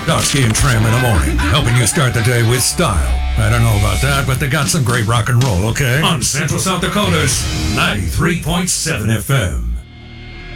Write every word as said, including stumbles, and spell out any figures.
Dusky and Tram in the morning, helping you start the day with style. I don't know about that, but they got some great rock and roll, okay? On Central South Dakota's ninety-three point seven F M.